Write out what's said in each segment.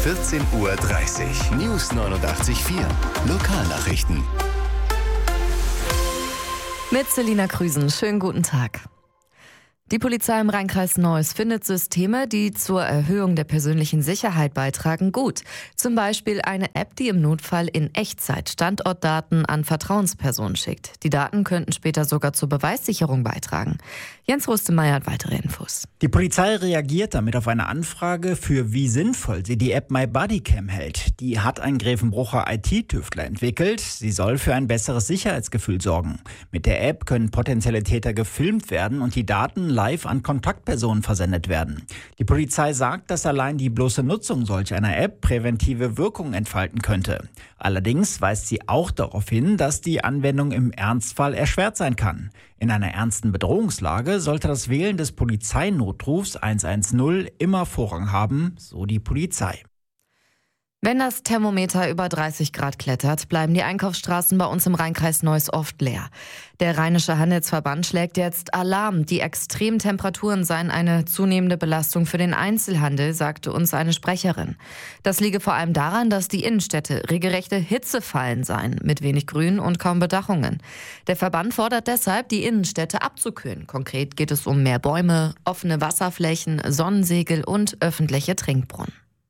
14:30 Uhr. News 89.4. Lokalnachrichten. Mit Selina Krüsen. Schönen guten Tag. Die Polizei im Rheinkreis Neuss findet Systeme, die zur Erhöhung der persönlichen Sicherheit beitragen, gut. Zum Beispiel eine App, die im Notfall in Echtzeit Standortdaten an Vertrauenspersonen schickt. Die Daten könnten später sogar zur Beweissicherung beitragen. Jens Rustemeyer hat weitere Infos. Die Polizei reagiert damit auf eine Anfrage, für wie sinnvoll sie die App MyBodyCam hält. Die hat ein Grevenbrucher IT-Tüftler entwickelt. Sie soll für ein besseres Sicherheitsgefühl sorgen. Mit der App können potenzielle Täter gefilmt werden und die Daten live an Kontaktpersonen versendet werden. Die Polizei sagt, dass allein die bloße Nutzung solch einer App präventive Wirkung entfalten könnte. Allerdings weist sie auch darauf hin, dass die Anwendung im Ernstfall erschwert sein kann. In einer ernsten Bedrohungslage sollte das Wählen des Polizeinotrufs 110 immer Vorrang haben, so die Polizei. Wenn das Thermometer über 30 Grad klettert, bleiben die Einkaufsstraßen bei uns im Rheinkreis Neuss oft leer. Der Rheinische Handelsverband schlägt jetzt Alarm. Die extremen Temperaturen seien eine zunehmende Belastung für den Einzelhandel, sagte uns eine Sprecherin. Das liege vor allem daran, dass die Innenstädte regelrechte Hitzefallen seien, mit wenig Grün und kaum Bedachungen. Der Verband fordert deshalb, die Innenstädte abzukühlen. Konkret geht es um mehr Bäume, offene Wasserflächen, Sonnensegel und öffentliche Trinkbrunnen.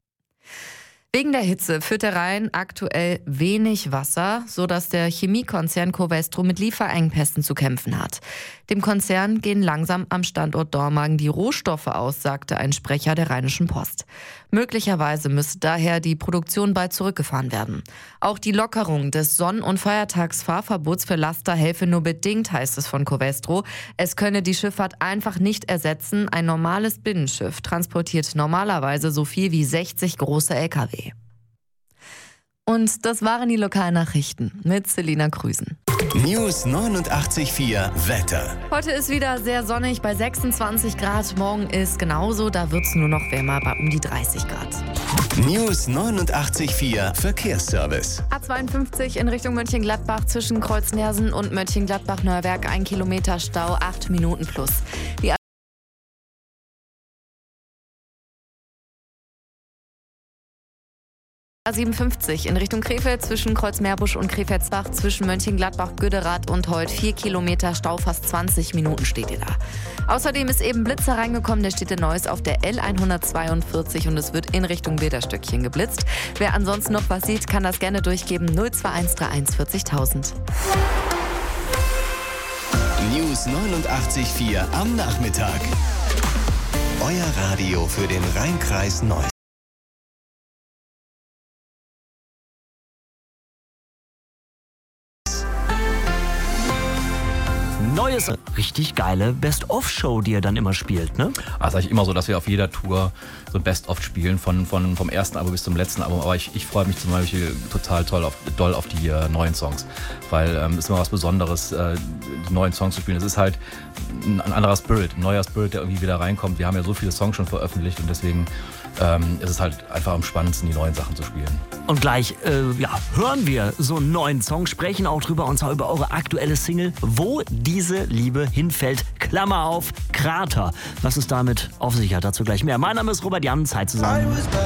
Wegen der Hitze führt der Rhein aktuell wenig Wasser, sodass der Chemiekonzern Covestro mit Lieferengpässen zu kämpfen hat. Dem Konzern gehen langsam am Standort Dormagen die Rohstoffe aus, sagte ein Sprecher der Rheinischen Post. Möglicherweise müsste daher die Produktion bald zurückgefahren werden. Auch die Lockerung des Sonn- und Feiertagsfahrverbots für Laster helfe nur bedingt, heißt es von Covestro. Es könne die Schifffahrt einfach nicht ersetzen. Ein normales Binnenschiff transportiert normalerweise so viel wie 60 große Lkw. Und das waren die Lokalnachrichten mit Selina Krüsen. News 89.4 Wetter. Heute ist wieder sehr sonnig bei 26 Grad. Morgen ist genauso, da wird es nur noch wärmer bei um die 30 Grad. News 89.4 Verkehrsservice. A52 in Richtung Mönchengladbach zwischen Kreuznersen und Mönchengladbach-Neuwerk 1 Kilometer Stau, 8 Minuten plus. Die A57 in Richtung Krefeld zwischen Kreuzmeerbusch und Krefeldsbach zwischen Mönchengladbach-Göderath und Holt 4 Kilometer Stau, fast 20 Minuten steht ihr da. Außerdem ist eben Blitzer reingekommen, der steht in Neuss auf der L142 und es wird in Richtung Bilderstöckchen geblitzt. Wer ansonsten noch was sieht, kann das gerne durchgeben 02131 40.000. News 89.4 am Nachmittag. Euer Radio für den Rheinkreis Neuss. Neues, richtig geile Best-of-Show, die er dann immer spielt, ne? Also eigentlich immer so, dass wir auf jeder Tour so ein Best-of spielen, vom ersten Album bis zum letzten Album. Aber ich freue mich zum Beispiel total doll auf die neuen Songs, weil es ist immer was Besonderes, die neuen Songs zu spielen. Es ist halt ein anderer Spirit, ein neuer Spirit, der irgendwie wieder reinkommt. Wir haben ja so viele Songs schon veröffentlicht und deswegen ist es halt einfach am spannendsten, die neuen Sachen zu spielen. Und gleich hören wir so einen neuen Song, sprechen auch drüber, und zwar über eure aktuelle Single, Wo diese Liebe hinfällt, Klammer auf, Krater. Was es damit auf sich hat, dazu gleich mehr. Mein Name ist Robert Jan, Zeit zusammen.